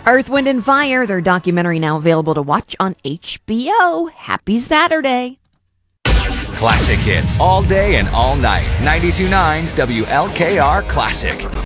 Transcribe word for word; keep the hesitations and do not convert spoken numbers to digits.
Earth, Wind, and Fire, their documentary now available to watch on H B O. Happy Saturday. Classic hits all day and all night. ninety-two point nine W L K R Classic.